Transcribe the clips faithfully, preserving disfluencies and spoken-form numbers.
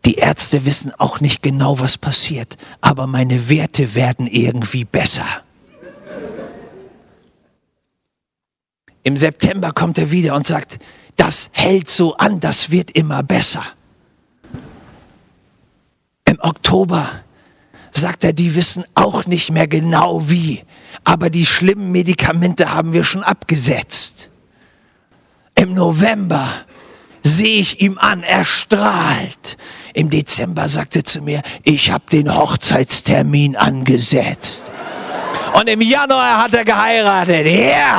Die Ärzte wissen auch nicht genau, was passiert, aber meine Werte werden irgendwie besser. Im September kommt er wieder und sagt, das hält so an, das wird immer besser. Im Oktober sagt er, die wissen auch nicht mehr genau wie, aber die schlimmen Medikamente haben wir schon abgesetzt. Im November sehe ich ihm an, er strahlt. Im Dezember sagt er zu mir, ich habe den Hochzeitstermin angesetzt. Und im Januar hat er geheiratet. Ja! Yeah.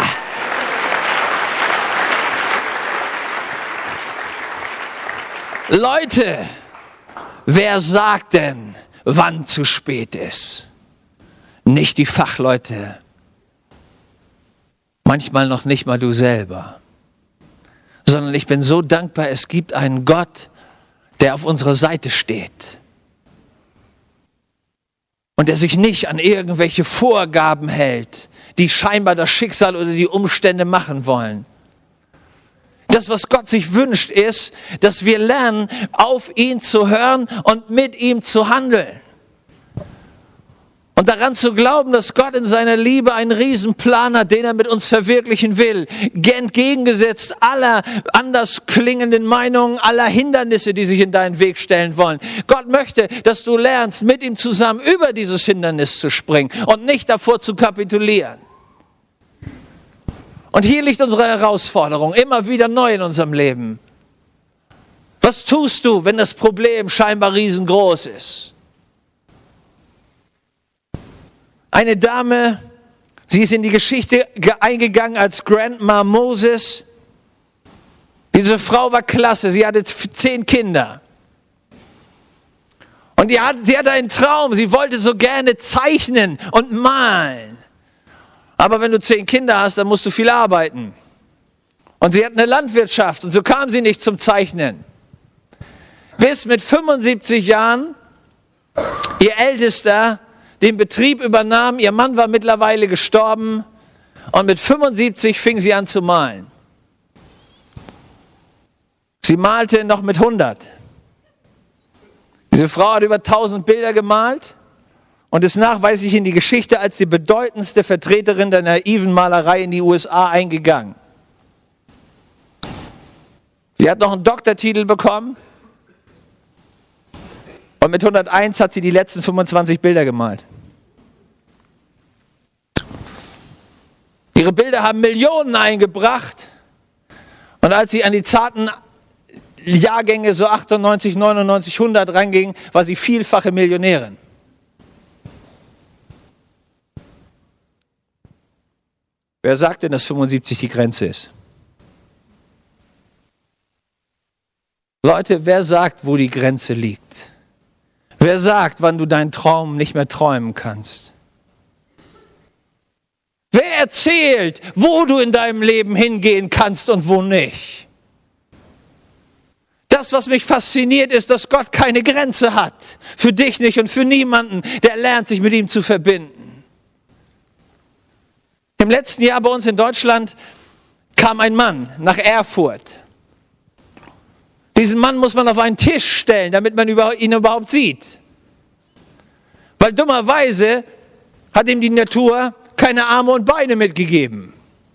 Leute, wer sagt denn, wann zu spät ist? Nicht die Fachleute. Manchmal noch nicht mal du selber. Sondern ich bin so dankbar, es gibt einen Gott, der auf unserer Seite steht. Und der sich nicht an irgendwelche Vorgaben hält, die scheinbar das Schicksal oder die Umstände machen wollen. Das, was Gott sich wünscht, ist, dass wir lernen, auf ihn zu hören und mit ihm zu handeln. Und daran zu glauben, dass Gott in seiner Liebe einen Riesenplan hat, den er mit uns verwirklichen will. Entgegengesetzt aller anders klingenden Meinungen, aller Hindernisse, die sich in deinen Weg stellen wollen. Gott möchte, dass du lernst, mit ihm zusammen über dieses Hindernis zu springen und nicht davor zu kapitulieren. Und hier liegt unsere Herausforderung, immer wieder neu in unserem Leben. Was tust du, wenn das Problem scheinbar riesengroß ist? Eine Dame, sie ist in die Geschichte eingegangen als Grandma Moses. Diese Frau war klasse, sie hatte zehn Kinder. Und sie hatte einen Traum, sie wollte so gerne zeichnen und malen. Aber wenn du zehn Kinder hast, dann musst du viel arbeiten. Und sie hat eine Landwirtschaft und so kam sie nicht zum Zeichnen. Bis mit fünfundsiebzig Jahren ihr Ältester den Betrieb übernahm, ihr Mann war mittlerweile gestorben und mit fünfundsiebzig fing sie an zu malen. Sie malte noch mit hundert. Diese Frau hat über tausend Bilder gemalt und ist nachweislich in die Geschichte als die bedeutendste Vertreterin der naiven Malerei in die U S A eingegangen. Sie hat noch einen Doktortitel bekommen und mit hunderteins hat sie die letzten fünfundzwanzig Bilder gemalt. Ihre Bilder haben Millionen eingebracht und als sie an die zarten Jahrgänge so achtundneunzig, neunundneunzig, hundert ranging, war sie vielfache Millionärin. Wer sagt denn, dass fünfundsiebzig die Grenze ist? Leute, wer sagt, wo die Grenze liegt? Wer sagt, wann du deinen Traum nicht mehr träumen kannst? Wer erzählt, wo du in deinem Leben hingehen kannst und wo nicht? Das, was mich fasziniert, ist, dass Gott keine Grenze hat. Für dich nicht und für niemanden, der lernt, sich mit ihm zu verbinden. Im letzten Jahr bei uns in Deutschland kam ein Mann nach Erfurt. Diesen Mann muss man auf einen Tisch stellen, damit man ihn überhaupt sieht. Weil dummerweise hat ihm die Natur keine Arme und Beine mitgegeben.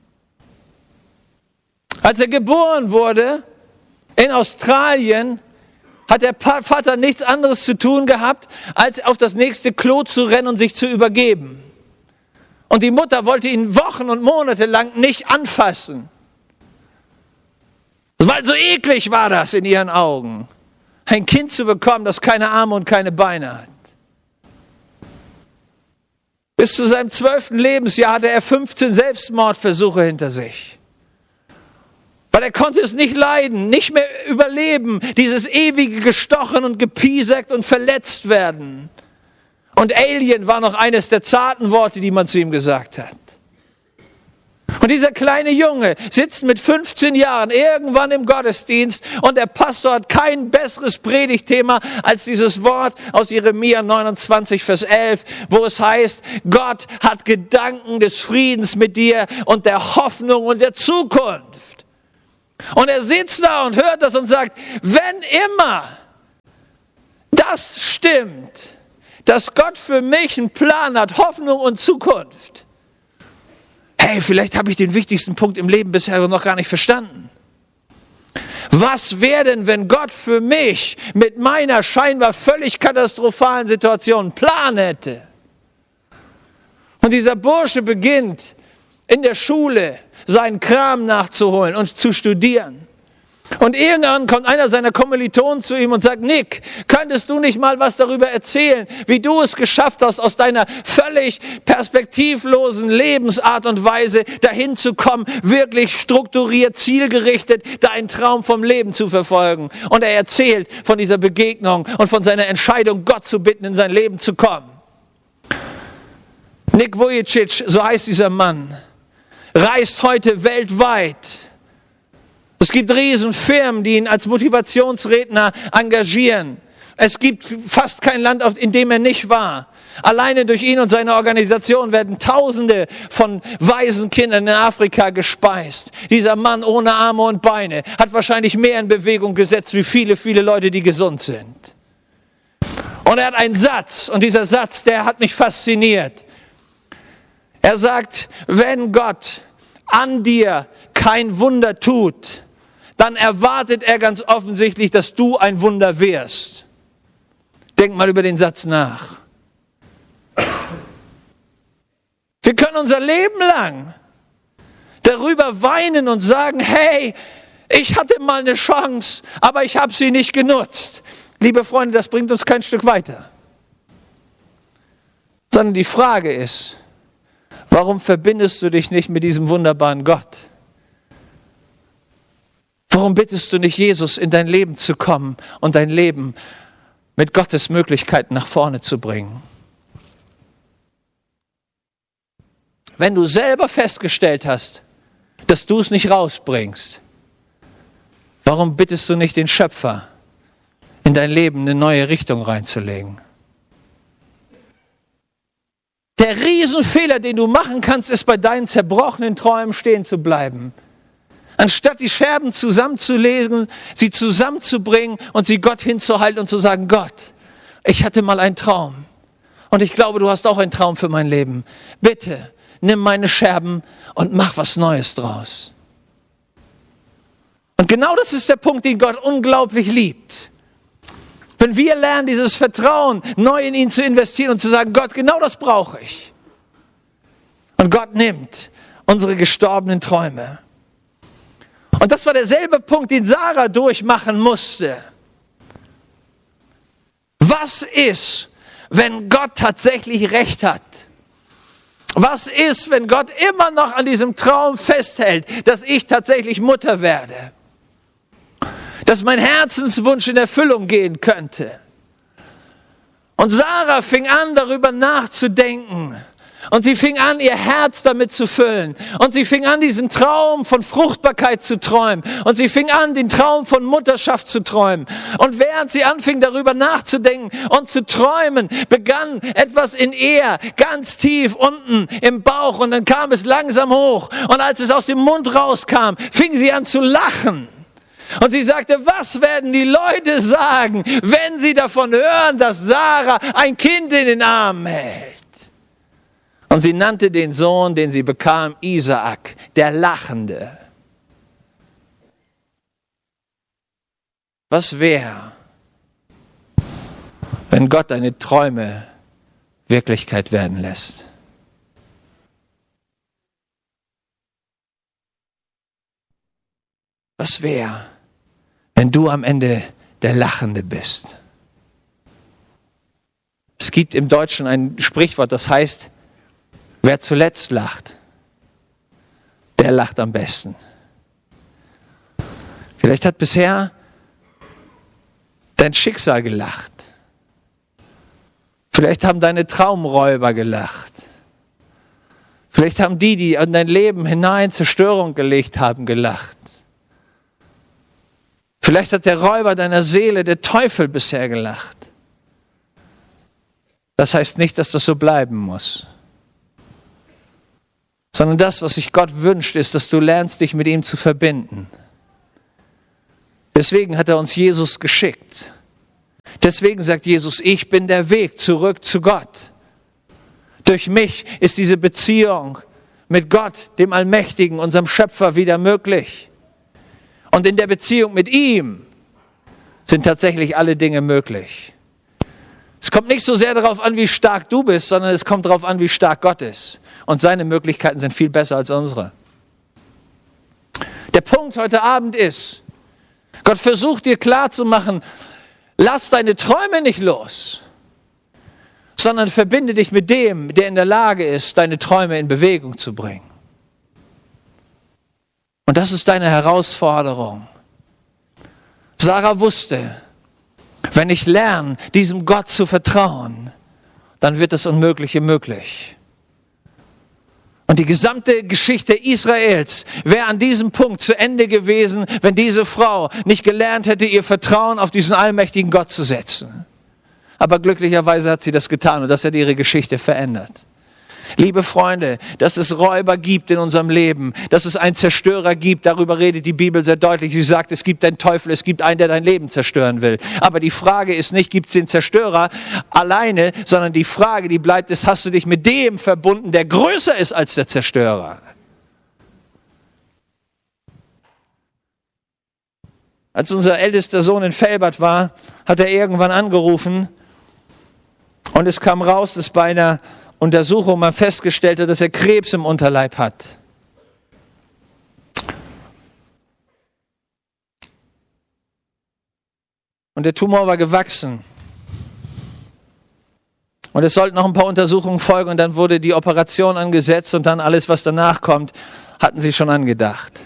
Als er geboren wurde in Australien, hat der Vater nichts anderes zu tun gehabt, als auf das nächste Klo zu rennen und sich zu übergeben. Und die Mutter wollte ihn Wochen und Monate lang nicht anfassen. Weil so eklig war das in ihren Augen, ein Kind zu bekommen, das keine Arme und keine Beine hat. Bis zu seinem zwölften Lebensjahr hatte er fünfzehn Selbstmordversuche hinter sich. Weil er konnte es nicht leiden, nicht mehr überleben, dieses ewige gestochen und gepiesackt und verletzt werden. Und Alien war noch eines der zarten Worte, die man zu ihm gesagt hat. Und dieser kleine Junge sitzt mit fünfzehn Jahren irgendwann im Gottesdienst und der Pastor hat kein besseres Predigtthema als dieses Wort aus Jeremia neunundzwanzig, Vers elf, wo es heißt, Gott hat Gedanken des Friedens mit dir und der Hoffnung und der Zukunft. Und er sitzt da und hört das und sagt, wenn immer das stimmt, dass Gott für mich einen Plan hat, Hoffnung und Zukunft, hey, vielleicht habe ich den wichtigsten Punkt im Leben bisher noch gar nicht verstanden. Was wäre denn, wenn Gott für mich mit meiner scheinbar völlig katastrophalen Situation einen Plan hätte? Und dieser Bursche beginnt in der Schule seinen Kram nachzuholen und zu studieren. Und irgendwann kommt einer seiner Kommilitonen zu ihm und sagt, Nick, könntest du nicht mal was darüber erzählen, wie du es geschafft hast, aus deiner völlig perspektivlosen Lebensart und Weise dahin zu kommen, wirklich strukturiert, zielgerichtet deinen Traum vom Leben zu verfolgen. Und er erzählt von dieser Begegnung und von seiner Entscheidung, Gott zu bitten, in sein Leben zu kommen. Nick Vujicic, so heißt dieser Mann, reist heute weltweit. Es gibt Riesenfirmen, die ihn als Motivationsredner engagieren. Es gibt fast kein Land, in dem er nicht war. Alleine durch ihn und seine Organisation werden Tausende von Waisenkindern in Afrika gespeist. Dieser Mann ohne Arme und Beine hat wahrscheinlich mehr in Bewegung gesetzt, wie viele, viele Leute, die gesund sind. Und er hat einen Satz, und dieser Satz, der hat mich fasziniert. Er sagt, wenn Gott an dir kein Wunder tut, dann erwartet er ganz offensichtlich, dass du ein Wunder wirst. Denk mal über den Satz nach. Wir können unser Leben lang darüber weinen und sagen, hey, ich hatte mal eine Chance, aber ich habe sie nicht genutzt. Liebe Freunde, das bringt uns kein Stück weiter. Sondern die Frage ist, warum verbindest du dich nicht mit diesem wunderbaren Gott? Warum bittest du nicht Jesus, in dein Leben zu kommen und dein Leben mit Gottes Möglichkeiten nach vorne zu bringen? Wenn du selber festgestellt hast, dass du es nicht rausbringst, warum bittest du nicht den Schöpfer, in dein Leben eine neue Richtung reinzulegen? Der Riesenfehler, den du machen kannst, ist, bei deinen zerbrochenen Träumen stehen zu bleiben. Anstatt die Scherben zusammenzulegen, sie zusammenzubringen und sie Gott hinzuhalten und zu sagen, Gott, ich hatte mal einen Traum und ich glaube, du hast auch einen Traum für mein Leben. Bitte, nimm meine Scherben und mach was Neues draus. Und genau das ist der Punkt, den Gott unglaublich liebt. Wenn wir lernen, dieses Vertrauen neu in ihn zu investieren und zu sagen, Gott, genau das brauche ich. Und Gott nimmt unsere gestorbenen Träume. Und das war derselbe Punkt, den Sarah durchmachen musste. Was ist, wenn Gott tatsächlich recht hat? Was ist, wenn Gott immer noch an diesem Traum festhält, dass ich tatsächlich Mutter werde? Dass mein Herzenswunsch in Erfüllung gehen könnte. Und Sarah fing an, darüber nachzudenken. Und sie fing an, ihr Herz damit zu füllen. Und sie fing an, diesen Traum von Fruchtbarkeit zu träumen. Und sie fing an, den Traum von Mutterschaft zu träumen. Und während sie anfing, darüber nachzudenken und zu träumen, begann etwas in ihr ganz tief unten im Bauch. Und dann kam es langsam hoch. Und als es aus dem Mund rauskam, fing sie an zu lachen. Und sie sagte, was werden die Leute sagen, wenn sie davon hören, dass Sarah ein Kind in den Armen hält? Und sie nannte den Sohn, den sie bekam, Isaak, der Lachende. Was wäre, wenn Gott deine Träume Wirklichkeit werden lässt? Was wäre, wenn du am Ende der Lachende bist? Es gibt im Deutschen ein Sprichwort, das heißt, wer zuletzt lacht, der lacht am besten. Vielleicht hat bisher dein Schicksal gelacht. Vielleicht haben deine Traumräuber gelacht. Vielleicht haben die, die in dein Leben hinein Zerstörung gelegt haben, gelacht. Vielleicht hat der Räuber deiner Seele, der Teufel, bisher gelacht. Das heißt nicht, dass das so bleiben muss. Sondern das, was sich Gott wünscht, ist, dass du lernst, dich mit ihm zu verbinden. Deswegen hat er uns Jesus geschickt, Deswegen sagt Jesus, ich bin der Weg zurück zu Gott. Durch mich ist diese Beziehung mit Gott, dem Allmächtigen, unserem Schöpfer, wieder möglich. Und in der Beziehung mit ihm sind tatsächlich alle Dinge möglich. Es kommt nicht so sehr darauf an, wie stark du bist, sondern es kommt darauf an, wie stark Gott ist. Und seine Möglichkeiten sind viel besser als unsere. Der Punkt heute Abend ist, Gott versucht dir klarzumachen, lass deine Träume nicht los, sondern verbinde dich mit dem, der in der Lage ist, deine Träume in Bewegung zu bringen. Und das ist deine Herausforderung. Sarah wusste, wenn ich lerne, diesem Gott zu vertrauen, dann wird das Unmögliche möglich. Und die gesamte Geschichte Israels wäre an diesem Punkt zu Ende gewesen, wenn diese Frau nicht gelernt hätte, ihr Vertrauen auf diesen allmächtigen Gott zu setzen. Aber glücklicherweise hat sie das getan und das hat ihre Geschichte verändert. Liebe Freunde, dass es Räuber gibt in unserem Leben, dass es einen Zerstörer gibt, darüber redet die Bibel sehr deutlich. Sie sagt, es gibt einen Teufel, es gibt einen, der dein Leben zerstören will. Aber die Frage ist nicht, gibt es den Zerstörer alleine, sondern die Frage, die bleibt, ist, hast du dich mit dem verbunden, der größer ist als der Zerstörer? Als unser ältester Sohn in Velbert war, hat er irgendwann angerufen und es kam raus, dass bei einer Untersuchung man festgestellt hat, dass er Krebs im Unterleib hat. Und der Tumor war gewachsen. Und es sollten noch ein paar Untersuchungen folgen und dann wurde die Operation angesetzt und dann alles, was danach kommt, hatten sie schon angedacht.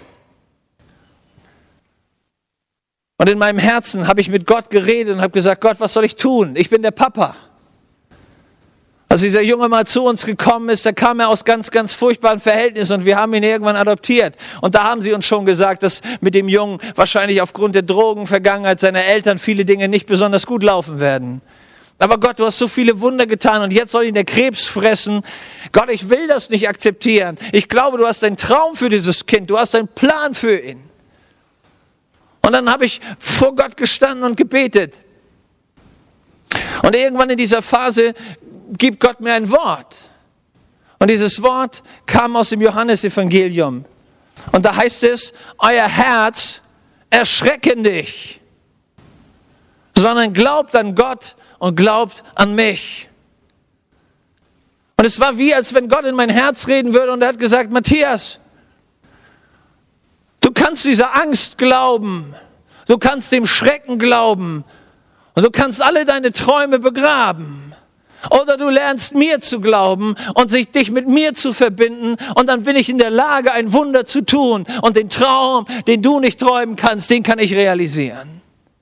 Und in meinem Herzen habe ich mit Gott geredet und habe gesagt, Gott, was soll ich tun? Ich bin der Papa. Als dieser Junge mal zu uns gekommen ist, da kam er aus ganz, ganz furchtbaren Verhältnissen und wir haben ihn irgendwann adoptiert. Und da haben sie uns schon gesagt, dass mit dem Jungen wahrscheinlich aufgrund der Drogenvergangenheit seiner Eltern viele Dinge nicht besonders gut laufen werden. Aber Gott, du hast so viele Wunder getan und jetzt soll ihn der Krebs fressen. Gott, ich will das nicht akzeptieren. Ich glaube, du hast einen Traum für dieses Kind, du hast einen Plan für ihn. Und dann habe ich vor Gott gestanden und gebetet. Und irgendwann in dieser Phase gibt Gott mir ein Wort. Und dieses Wort kam aus dem Johannesevangelium. Und da heißt es, euer Herz erschrecke nicht, sondern glaubt an Gott und glaubt an mich. Und es war wie, als wenn Gott in mein Herz reden würde und er hat gesagt, Matthias, du kannst dieser Angst glauben, du kannst dem Schrecken glauben und du kannst alle deine Träume begraben. Oder du lernst mir zu glauben und sich dich mit mir zu verbinden und dann bin ich in der Lage, ein Wunder zu tun und den Traum, den du nicht träumen kannst, den kann ich realisieren.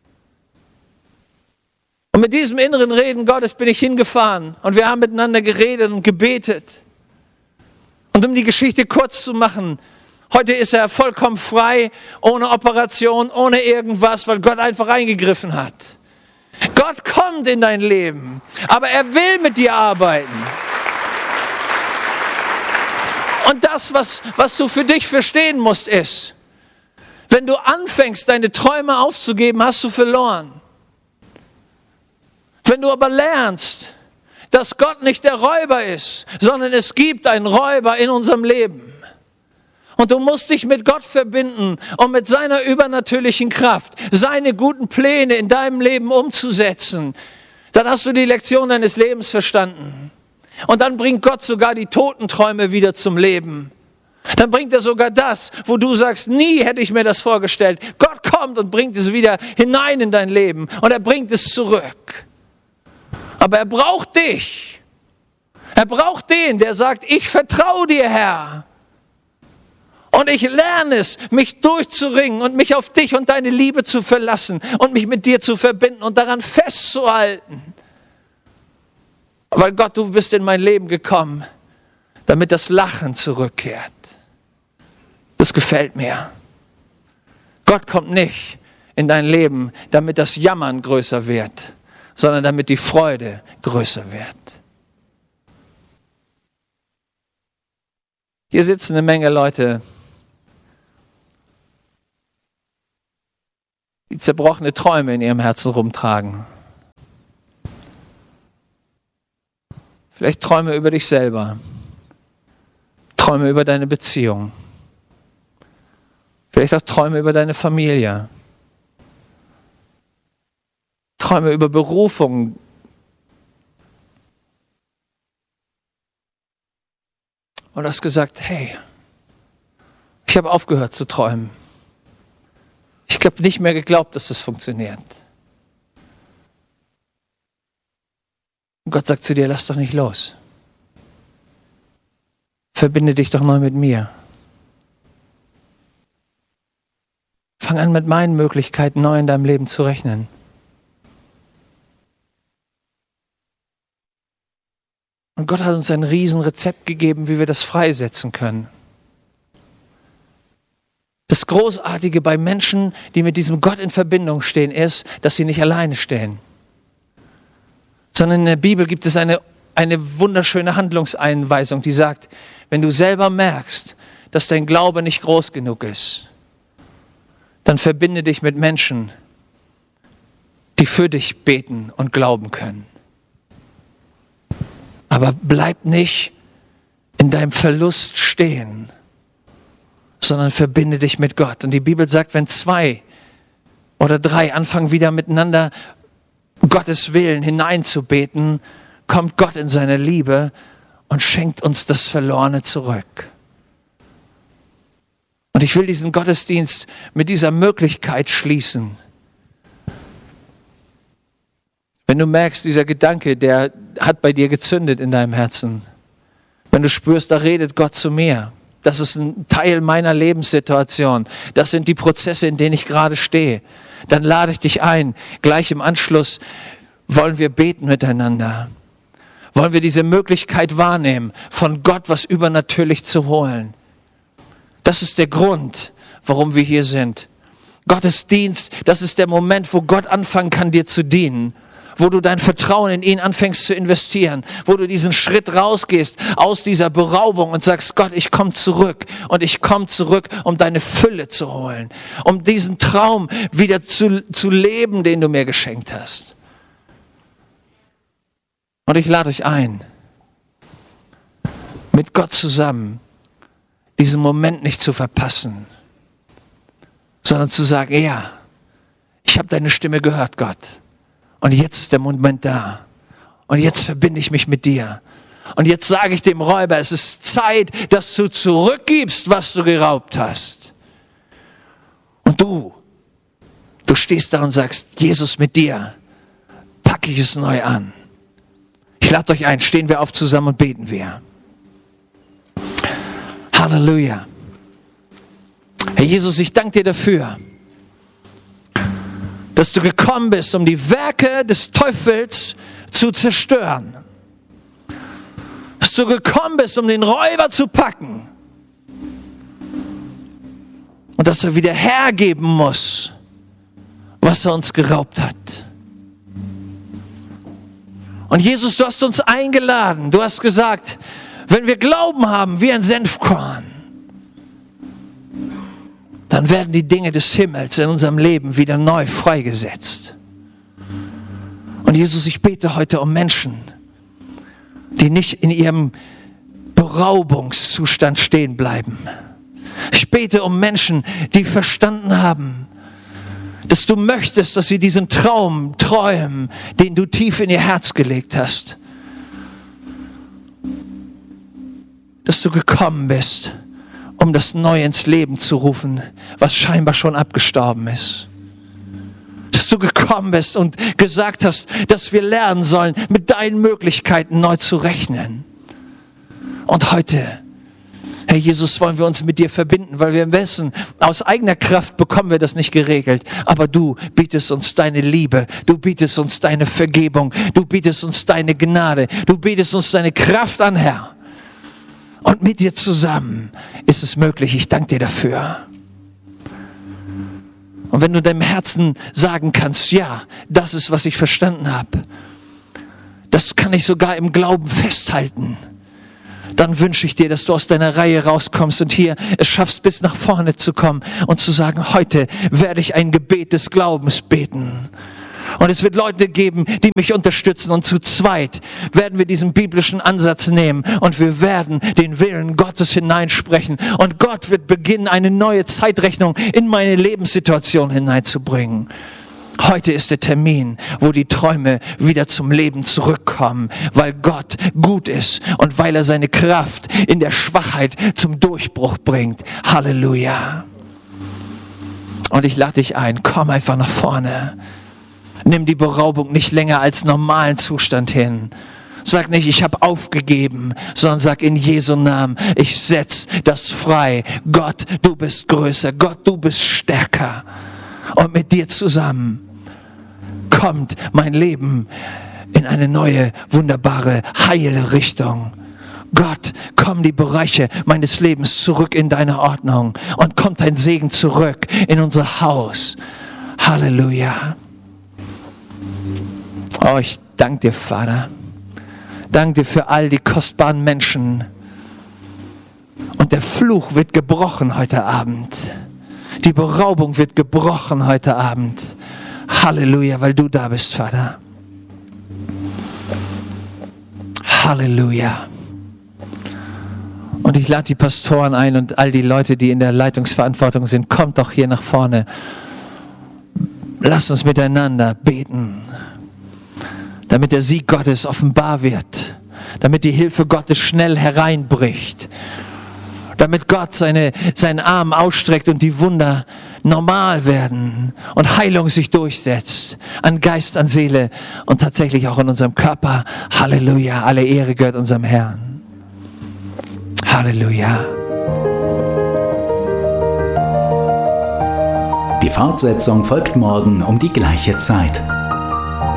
Und mit diesem inneren Reden Gottes bin ich hingefahren und wir haben miteinander geredet und gebetet. Und um die Geschichte kurz zu machen, heute ist er vollkommen frei, ohne Operation, ohne irgendwas, weil Gott einfach eingegriffen hat. Gott kommt in dein Leben, aber er will mit dir arbeiten. Und das, was, was du für dich verstehen musst, ist, wenn du anfängst, deine Träume aufzugeben, hast du verloren. Wenn du aber lernst, dass Gott nicht der Räuber ist, sondern es gibt einen Räuber in unserem Leben. Und du musst dich mit Gott verbinden, um mit seiner übernatürlichen Kraft seine guten Pläne in deinem Leben umzusetzen. Dann hast du die Lektion deines Lebens verstanden. Und dann bringt Gott sogar die toten Träume wieder zum Leben. Dann bringt er sogar das, wo du sagst, nie hätte ich mir das vorgestellt. Gott kommt und bringt es wieder hinein in dein Leben. Und er bringt es zurück. Aber er braucht dich. Er braucht den, der sagt, ich vertraue dir, Herr. Und ich lerne es, mich durchzuringen und mich auf dich und deine Liebe zu verlassen und mich mit dir zu verbinden und daran festzuhalten. Weil Gott, du bist in mein Leben gekommen, damit das Lachen zurückkehrt. Das gefällt mir. Gott kommt nicht in dein Leben, damit das Jammern größer wird, sondern damit die Freude größer wird. Hier sitzen eine Menge Leute, die zerbrochene Träume in ihrem Herzen rumtragen. Vielleicht träume über dich selber. Träume über deine Beziehung. Vielleicht auch träume über deine Familie. Träume über Berufung. Und du hast gesagt, hey, ich habe aufgehört zu träumen. Ich habe nicht mehr geglaubt, dass das funktioniert. Und Gott sagt zu dir, lass doch nicht los. Verbinde dich doch neu mit mir. Fang an, mit meinen Möglichkeiten neu in deinem Leben zu rechnen. Und Gott hat uns ein Riesenrezept gegeben, wie wir das freisetzen können. Das Großartige bei Menschen, die mit diesem Gott in Verbindung stehen, ist, dass sie nicht alleine stehen. Sondern in der Bibel gibt es eine, eine wunderschöne Handlungseinweisung, die sagt, wenn du selber merkst, dass dein Glaube nicht groß genug ist, dann verbinde dich mit Menschen, die für dich beten und glauben können. Aber bleib nicht in deinem Verlust stehen, sondern verbinde dich mit Gott. Und die Bibel sagt, wenn zwei oder drei anfangen wieder miteinander Gottes Willen hineinzubeten, kommt Gott in seine Liebe und schenkt uns das Verlorene zurück. Und ich will diesen Gottesdienst mit dieser Möglichkeit schließen. Wenn du merkst, dieser Gedanke, der hat bei dir gezündet in deinem Herzen. Wenn du spürst, da redet Gott zu mir. Das ist ein Teil meiner Lebenssituation. Das sind die Prozesse, in denen ich gerade stehe. Dann lade ich dich ein. Gleich im Anschluss wollen wir beten miteinander. Wollen wir diese Möglichkeit wahrnehmen, von Gott was übernatürlich zu holen. Das ist der Grund, warum wir hier sind. Gottesdienst, das ist der Moment, wo Gott anfangen kann, dir zu dienen. Wo du dein Vertrauen in ihn anfängst zu investieren, wo du diesen Schritt rausgehst aus dieser Beraubung und sagst, Gott, ich komme zurück und ich komme zurück, um deine Fülle zu holen, um diesen Traum wieder zu, zu leben, den du mir geschenkt hast. Und ich lade euch ein, mit Gott zusammen diesen Moment nicht zu verpassen, sondern zu sagen, ja, ich habe deine Stimme gehört, Gott. Und jetzt ist der Moment da. Und jetzt verbinde ich mich mit dir. Und jetzt sage ich dem Räuber, es ist Zeit, dass du zurückgibst, was du geraubt hast. Und du, du stehst da und sagst, Jesus, mit dir packe ich es neu an. Ich lade euch ein, stehen wir auf zusammen und beten wir. Halleluja. Herr Jesus, ich danke dir dafür, dass du gekommen bist, um die Werke des Teufels zu zerstören. Dass du gekommen bist, um den Räuber zu packen. Und dass er wieder hergeben muss, was er uns geraubt hat. Und Jesus, du hast uns eingeladen. Du hast gesagt, wenn wir Glauben haben wie ein Senfkorn, dann werden die Dinge des Himmels in unserem Leben wieder neu freigesetzt. Und Jesus, ich bete heute um Menschen, die nicht in ihrem Beraubungszustand stehen bleiben. Ich bete um Menschen, die verstanden haben, dass du möchtest, dass sie diesen Traum träumen, den du tief in ihr Herz gelegt hast. Dass du gekommen bist, um das neu ins Leben zu rufen, was scheinbar schon abgestorben ist. Dass du gekommen bist und gesagt hast, dass wir lernen sollen, mit deinen Möglichkeiten neu zu rechnen. Und heute, Herr Jesus, wollen wir uns mit dir verbinden, weil wir wissen, aus eigener Kraft bekommen wir das nicht geregelt. Aber du bietest uns deine Liebe, du bietest uns deine Vergebung, du bietest uns deine Gnade, du bietest uns deine Kraft an, Herr. Und mit dir zusammen ist es möglich. Ich danke dir dafür. Und wenn du deinem Herzen sagen kannst, ja, das ist, was ich verstanden habe, das kann ich sogar im Glauben festhalten, dann wünsche ich dir, dass du aus deiner Reihe rauskommst und hier es schaffst, bis nach vorne zu kommen und zu sagen, heute werde ich ein Gebet des Glaubens beten. Und es wird Leute geben, die mich unterstützen. Und zu zweit werden wir diesen biblischen Ansatz nehmen und wir werden den Willen Gottes hineinsprechen. Und Gott wird beginnen, eine neue Zeitrechnung in meine Lebenssituation hineinzubringen. Heute ist der Termin, wo die Träume wieder zum Leben zurückkommen, weil Gott gut ist und weil er seine Kraft in der Schwachheit zum Durchbruch bringt. Halleluja. Und ich lade dich ein, komm einfach nach vorne. Nimm die Beraubung nicht länger als normalen Zustand hin. Sag nicht, ich habe aufgegeben, sondern sag in Jesu Namen, ich setz das frei. Gott, du bist größer. Gott, du bist stärker. Und mit dir zusammen kommt mein Leben in eine neue, wunderbare, heile Richtung. Gott, komm die Bereiche meines Lebens zurück in deine Ordnung und kommt dein Segen zurück in unser Haus. Halleluja. Oh, ich danke dir, Vater. Danke dir für all die kostbaren Menschen. Und der Fluch wird gebrochen heute Abend. Die Beraubung wird gebrochen heute Abend. Halleluja, weil du da bist, Vater. Halleluja. Und ich lade die Pastoren ein und all die Leute, die in der Leitungsverantwortung sind, kommt doch hier nach vorne. Lasst uns miteinander beten, damit der Sieg Gottes offenbar wird, damit die Hilfe Gottes schnell hereinbricht, damit Gott seine, seinen Arm ausstreckt und die Wunder normal werden und Heilung sich durchsetzt, an Geist, an Seele und tatsächlich auch in unserem Körper. Halleluja, alle Ehre gehört unserem Herrn. Halleluja. Die Fortsetzung folgt morgen um die gleiche Zeit.